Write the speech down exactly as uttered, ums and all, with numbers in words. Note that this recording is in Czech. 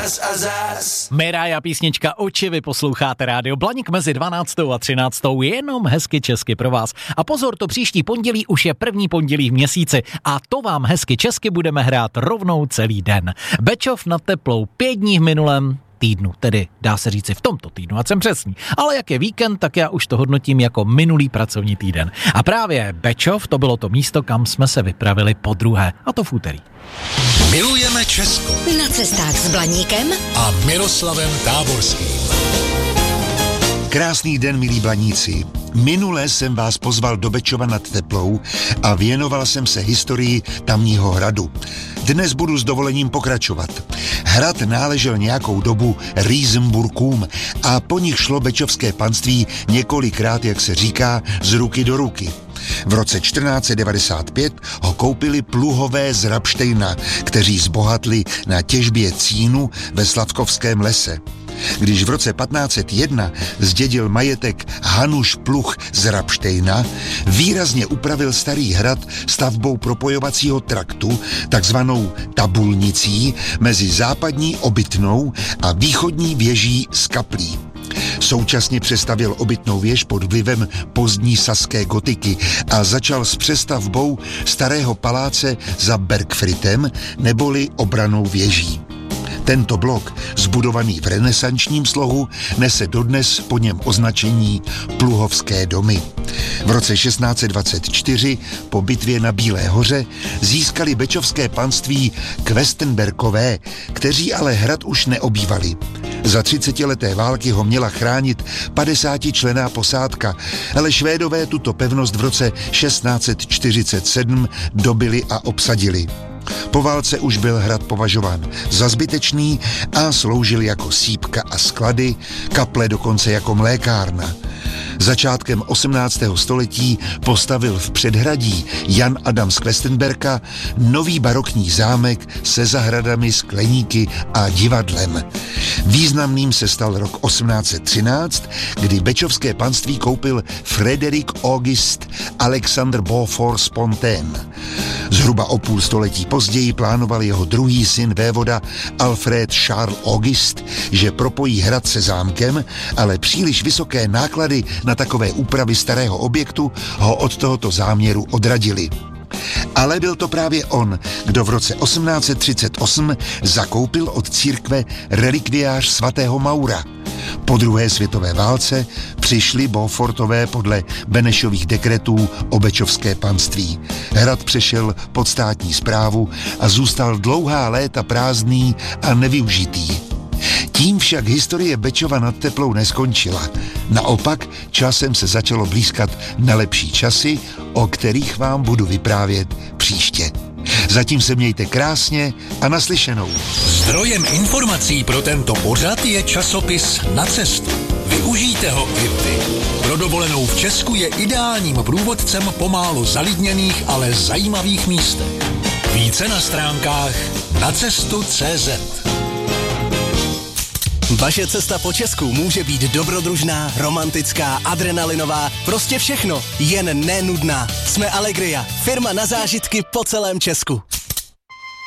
zas a zas. Miraja písnička Oči, vy posloucháte Rádio Blaník mezi dvanáctou a třináctou, jenom hezky česky pro vás. A pozor, to příští pondělí už je první pondělí v měsíci a to vám hezky česky budeme hrát rovnou celý den. Bečov nad Teplou pět dní v minulém týdnu, tedy dá se říci v tomto týdnu, ať jsem přesný. Ale jak je víkend, tak já už to hodnotím jako minulý pracovní týden. A právě Bečov, to bylo to místo, kam jsme se vypravili po druhé, a to v úterý. Milujeme Česko. Na cestách s Blaníkem A Miroslavem Táborským. Krásný den, milí blaníci. Minule jsem vás pozval do Bečova nad Teplou a věnoval jsem se historii tamního hradu. Dnes budu s dovolením pokračovat. Hrad náležel nějakou dobu Riesenburkům a po nich šlo bečovské panství několikrát, jak se říká, z ruky do ruky. V roce čtrnáct set devadesát pět ho koupili pluhové z Rabštejna, kteří zbohatli na těžbě cínu ve Slavkovském lese. Když v roce patnáct set jedna zdědil majetek Hanuš Pluh z Rabštejna, výrazně upravil starý hrad stavbou propojovacího traktu, takzvanou tabulnicí, mezi západní obytnou a východní věží z kaplí. Současně přestavěl obytnou věž pod vlivem pozdní saské gotiky a začal s přestavbou starého paláce za Bergfritem neboli obranou věží. Tento blok, zbudovaný v renesančním slohu, nese dodnes po něm označení Pluhovské domy. V roce šestnáct set dvacet čtyři po bitvě na Bílé hoře získali bečovské panství Questenbergové, kteří ale hrad už neobývali. Za třicetileté války ho měla chránit padesátičlenná posádka, ale Švédové tuto pevnost v roce šestnáct set čtyřicet sedm dobyli a obsadili. Po válce už byl hrad považován za zbytečný a sloužil jako sýpka a sklady, kaple dokonce jako mlékárna. Začátkem osmnáctého století postavil v předhradí Jan Adam z Questenberga nový barokní zámek se zahradami, skleníky a divadlem. Významným se stal rok osmnáct set třináct, kdy bečovské panství koupil Frederik August Alexander Beaufort Spontaine. Zhruba o půl století později plánoval jeho druhý syn vévoda Alfred Charles August, že propojí hrad se zámkem, ale příliš vysoké náklady na takové úpravy starého objektu ho od tohoto záměru odradili. Ale byl to právě on, kdo v roce osmnáct set třicet osm zakoupil od církve relikviář svatého Maura. Po druhé světové válce přišli Beaufortové podle Benešových dekretů o bečovské panství. Hrad přešel pod státní správu a zůstal dlouhá léta prázdný a nevyužitý. Tím však historie Bečova nad Teplou neskončila. Naopak časem se začalo blýskat na lepší časy, o kterých vám budu vyprávět příště. Zatím se mějte krásně a naslyšenou. Zdrojem informací pro tento pořad je časopis Na cestu. Využijte ho i vy. Pro dovolenou v Česku je ideálním průvodcem po málo zalidněných, ale zajímavých místech. Více na stránkách nacestu tečka cé zet. Vaše cesta po Česku může být dobrodružná, romantická, adrenalinová, prostě všechno, jen nenudná. Jsme Allegria, firma na zážitky po celém Česku.